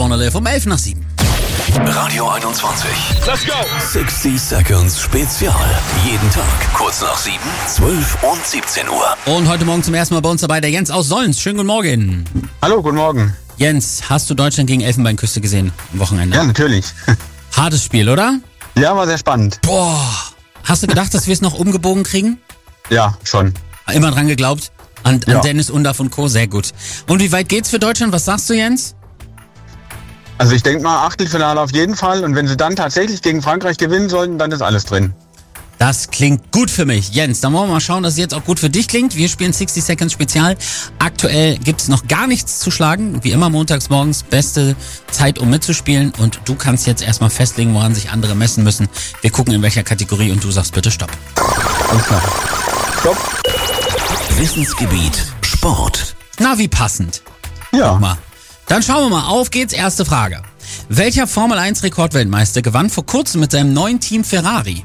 on a Live um 11:07. Radio 21. Let's go! 60 Seconds Spezial. Jeden Tag kurz nach 7, 12 und 17 Uhr. Und heute Morgen zum ersten Mal bei uns dabei der Jens aus Solms. Schönen guten Morgen. Hallo, guten Morgen. Jens, hast du Deutschland gegen Elfenbeinküste gesehen am Wochenende? Ja, natürlich. Hartes Spiel, oder? Ja, war sehr spannend. Boah. Hast du gedacht, dass wir es noch umgebogen kriegen? Ja, schon. Immer dran geglaubt? An Ja. Dennis Undaff und Co. Sehr gut. Und wie weit geht's für Deutschland? Was sagst du, Jens? Also ich denke mal, Achtelfinale auf jeden Fall. Und wenn sie dann tatsächlich gegen Frankreich gewinnen sollten, dann ist alles drin. Das klingt gut für mich. Jens, dann wollen wir mal schauen, dass es jetzt auch gut für dich klingt. Wir spielen 60 Seconds Spezial. Aktuell gibt's noch gar nichts zu schlagen. Wie immer montags morgens beste Zeit, um mitzuspielen. Und du kannst jetzt erstmal festlegen, woran sich andere messen müssen. Wir gucken, in welcher Kategorie, und du sagst bitte Stopp. Alles klar. Stopp. Wissensgebiet Sport. Na, wie passend. Ja. Guck mal. Dann schauen wir mal. Auf geht's. Erste Frage. Welcher Formel-1-Rekordweltmeister gewann vor kurzem mit seinem neuen Team Ferrari?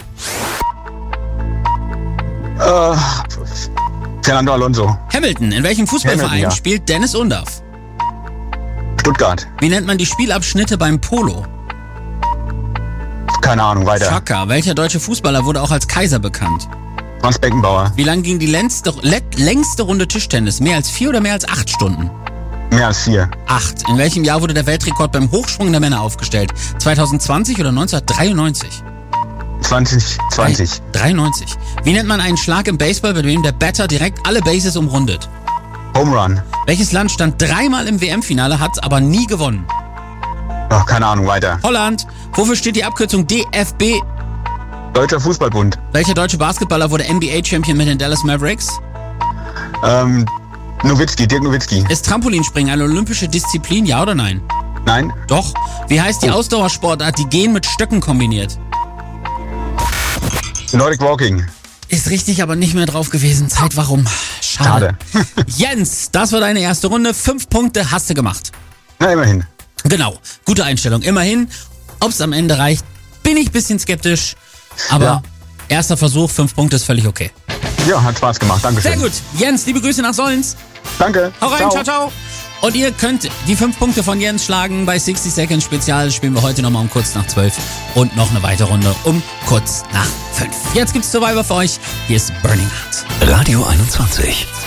Fernando Alonso. Hamilton. In welchem Fußballverein Hamilton, ja. spielt Dennis Undaff? Stuttgart. Wie nennt man die Spielabschnitte beim Polo? Keine Ahnung, weiter. Chaka. Welcher deutsche Fußballer wurde auch als Kaiser bekannt? Franz Beckenbauer. Wie lang ging die längste Runde Tischtennis? Mehr als 4 oder mehr als 8 Stunden? Mehr als 4. 8. In welchem Jahr wurde der Weltrekord beim Hochsprung der Männer aufgestellt? 2020 oder 1993? 2020. 93. Wie nennt man einen Schlag im Baseball, bei dem der Batter direkt alle Bases umrundet? Home Run. Welches Land stand 3-mal im WM-Finale, hat aber nie gewonnen? Ach, keine Ahnung, weiter. Holland. Wofür steht die Abkürzung DFB? Deutscher Fußballbund. Welcher deutsche Basketballer wurde NBA-Champion mit den Dallas Mavericks? Dirk Nowitzki. Ist Trampolinspringen eine olympische Disziplin, ja oder nein? Nein? Doch. Wie heißt die Ausdauersportart, die Gehen mit Stöcken kombiniert? Nordic Walking. Ist richtig, aber nicht mehr drauf gewesen. Zeit, warum? Schade. Jens, das war deine erste Runde. 5 Punkte hast du gemacht. Na, immerhin. Genau. Gute Einstellung. Immerhin. Ob es am Ende reicht, bin ich ein bisschen skeptisch. Aber Ja. erster Versuch, 5 Punkte ist völlig okay. Ja, hat Spaß gemacht. Dankeschön. Sehr gut. Jens, liebe Grüße nach Solms. Danke. Hau rein, ciao, ciao. Und ihr könnt die 5 Punkte von Jens schlagen. Bei 60 Seconds Spezial spielen wir heute nochmal um kurz nach 12 und noch eine weitere Runde um kurz nach 5. Jetzt gibt's Survivor für euch. Hier ist Burning Heart. Radio 21.